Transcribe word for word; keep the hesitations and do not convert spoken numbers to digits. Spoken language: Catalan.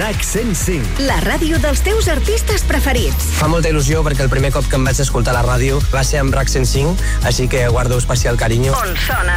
RAC cent cinc. La ràdio dels teus artistes preferits. Fa molta il·lusió perquè el primer cop que em vaig escoltar a la ràdio va ser amb RAC cent cinc, així que guardo especial carinyo. On sona